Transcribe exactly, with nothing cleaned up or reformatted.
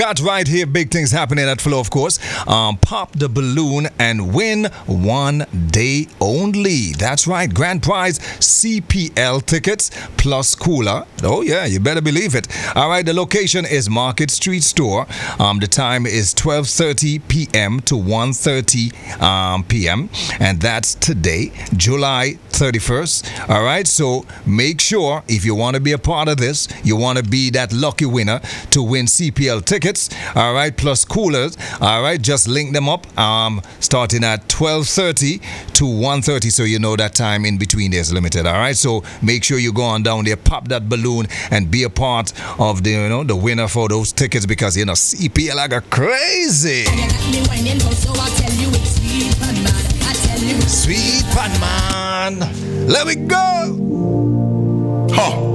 Got right here, big things happening at Flow, of course. Um, pop the balloon and win one day only. That's right, grand prize C P L tickets plus cooler. Oh yeah, you better believe it. All right, the location is Market Street Store. Um, the time is twelve thirty p.m. to one thirty um, p.m. and that's today, July thirty-first. All right, so make sure if you want to be a part of this, you want to be that lucky winner to win C P L tickets. All right, plus coolers. All right, just link them up. Um, starting at twelve thirty to one thirty, so you know that time in between is limited. All right, so make sure you go on down there, pop that balloon, and be a part of the you know the winner for those tickets because you know C P L I got crazy. Sweet Pan Man, let me go. Huh.